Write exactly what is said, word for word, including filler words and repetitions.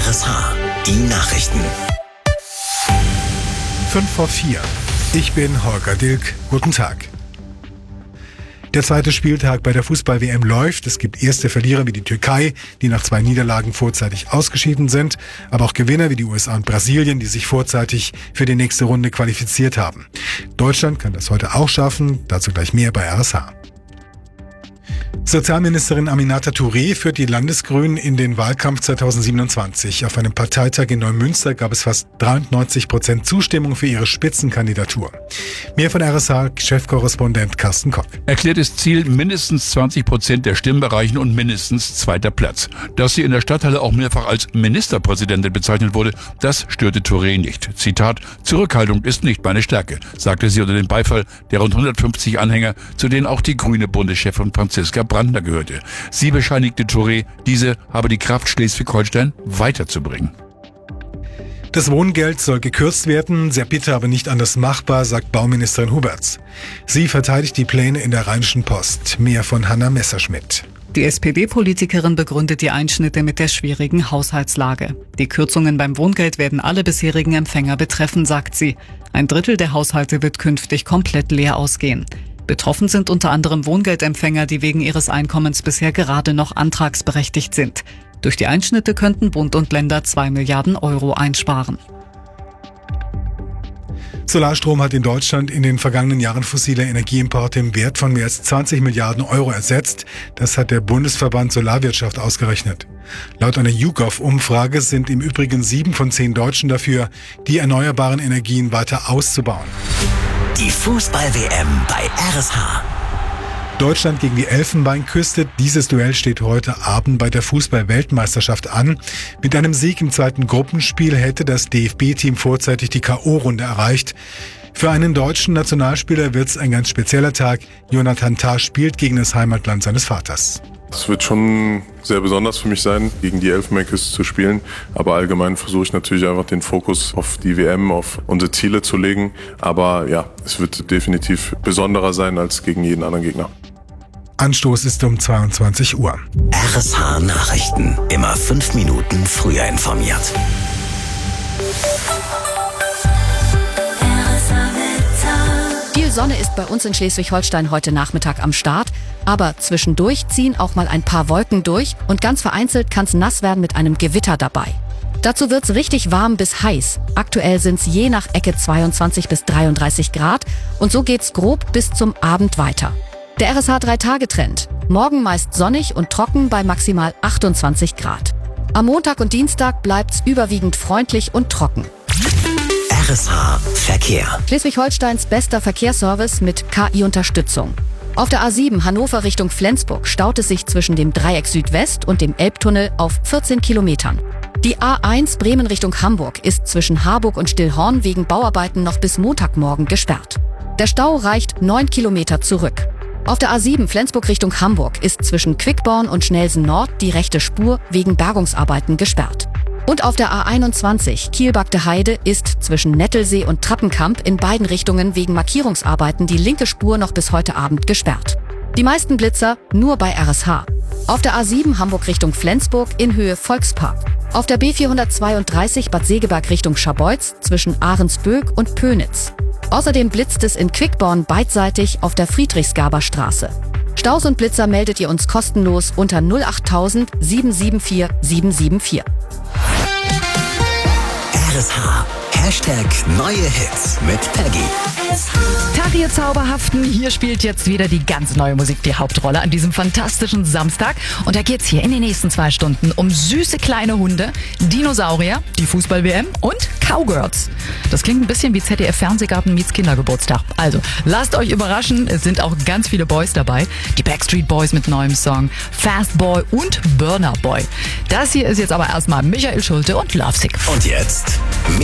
S H, die Nachrichten. Fünf vor vier. Ich bin Holger Dilk. Guten Tag. Der zweite Spieltag bei der Fußball-W M läuft. Es gibt erste Verlierer wie die Türkei, die nach zwei Niederlagen vorzeitig ausgeschieden sind, aber auch Gewinner wie die U S A und Brasilien, die sich vorzeitig für die nächste Runde qualifiziert haben. Deutschland kann das heute auch schaffen, dazu gleich mehr bei R S H. Sozialministerin Aminata Touré führt die Landesgrünen in den Wahlkampf zweitausendsiebenundzwanzig. Auf einem Parteitag in Neumünster gab es fast dreiundneunzig Prozent Zustimmung für ihre Spitzenkandidatur. Mehr von R S H-Chefkorrespondent Carsten Kock. Erklärtes Ziel mindestens zwanzig Prozent der Stimmenbereichen und mindestens zweiter Platz. Dass sie in der Stadthalle auch mehrfach als Ministerpräsidentin bezeichnet wurde, das störte Touré nicht. Zitat: Zurückhaltung ist nicht meine Stärke, sagte sie unter dem Beifall der rund hundertfünfzig Anhänger, zu denen auch die grüne Bundeschefin Franziska Brandner gehörte. Sie bescheinigte Touré, diese habe die Kraft, Schleswig-Holstein weiterzubringen. Das Wohngeld soll gekürzt werden, sehr bitter, aber nicht anders machbar, sagt Bauministerin Huberts. Sie verteidigt die Pläne in der Rheinischen Post. Mehr von Hanna Messerschmidt. Die S P D-Politikerin begründet die Einschnitte mit der schwierigen Haushaltslage. Die Kürzungen beim Wohngeld werden alle bisherigen Empfänger betreffen, sagt sie. Ein Drittel der Haushalte wird künftig komplett leer ausgehen. Betroffen sind unter anderem Wohngeldempfänger, die wegen ihres Einkommens bisher gerade noch antragsberechtigt sind. Durch die Einschnitte könnten Bund und Länder zwei Milliarden Euro einsparen. Solarstrom hat in Deutschland in den vergangenen Jahren fossile Energieimporte im Wert von mehr als zwanzig Milliarden Euro ersetzt. Das hat der Bundesverband Solarwirtschaft ausgerechnet. Laut einer YouGov-Umfrage sind im Übrigen sieben von zehn Deutschen dafür, die erneuerbaren Energien weiter auszubauen. Die Fußball-W M bei R S H. Deutschland gegen die Elfenbeinküste. Dieses Duell steht heute Abend bei der Fußball-Weltmeisterschaft an. Mit einem Sieg im zweiten Gruppenspiel hätte das D F B-Team vorzeitig die K O-Runde erreicht. Für einen deutschen Nationalspieler wird es ein ganz spezieller Tag. Jonathan Tah spielt gegen das Heimatland seines Vaters. Es wird schon sehr besonders für mich sein, gegen die Elfenbeinküste zu spielen. Aber allgemein versuche ich natürlich einfach den Fokus auf die W M, auf unsere Ziele zu legen. Aber ja, es wird definitiv besonderer sein als gegen jeden anderen Gegner. Anstoß ist um zweiundzwanzig Uhr. R S H Nachrichten. Immer fünf Minuten früher informiert. Viel Sonne ist bei uns in Schleswig-Holstein heute Nachmittag am Start. Aber zwischendurch ziehen auch mal ein paar Wolken durch und ganz vereinzelt kann es nass werden mit einem Gewitter dabei. Dazu wird's richtig warm bis heiß. Aktuell sind's je nach Ecke zweiundzwanzig bis dreiunddreißig Grad und so geht's grob bis zum Abend weiter. Der R S H drei Tage Trend. Morgen meist sonnig und trocken bei maximal achtundzwanzig Grad. Am Montag und Dienstag bleibt's überwiegend freundlich und trocken. R S H Verkehr. Schleswig-Holsteins bester Verkehrsservice mit K I-Unterstützung. Auf der A sieben Hannover Richtung Flensburg staut es sich zwischen dem Dreieck Südwest und dem Elbtunnel auf vierzehn Kilometern. Die A eins Bremen Richtung Hamburg ist zwischen Harburg und Stillhorn wegen Bauarbeiten noch bis Montagmorgen gesperrt. Der Stau reicht neun Kilometer zurück. Auf der A sieben Flensburg Richtung Hamburg ist zwischen Quickborn und Schnelsen Nord die rechte Spur wegen Bergungsarbeiten gesperrt. Und auf der A einundzwanzig Kiel-Bagde Heide ist zwischen Nettelsee und Trappenkamp in beiden Richtungen wegen Markierungsarbeiten die linke Spur noch bis heute Abend gesperrt. Die meisten Blitzer nur bei R S H. Auf der A sieben Hamburg Richtung Flensburg in Höhe Volkspark. Auf der B vierhundertzweiunddreißig Bad Segeberg Richtung Scharbeutz zwischen Ahrensböck und Pönitz. Außerdem blitzt es in Quickborn beidseitig auf der Friedrichsgaber-Straße. Staus und Blitzer meldet ihr uns kostenlos unter null acht tausend sieben sieben vier sieben sieben vier. R S H. Hashtag neue Hits mit Peggy. Tag, ihr Zauberhaften. Hier spielt jetzt wieder die ganz neue Musik die Hauptrolle an diesem fantastischen Samstag. Und da geht's hier in den nächsten zwei Stunden um süße kleine Hunde, Dinosaurier, die Fußball-W M und Cowgirls. Das klingt ein bisschen wie Z D F-Fernsehgarten meets Kindergeburtstag. Also, lasst euch überraschen. Es sind auch ganz viele Boys dabei. Die Backstreet Boys mit neuem Song, Fast Boy und Burner Boy. Das hier ist jetzt aber erstmal Michael Schulte und Lovesick. Und jetzt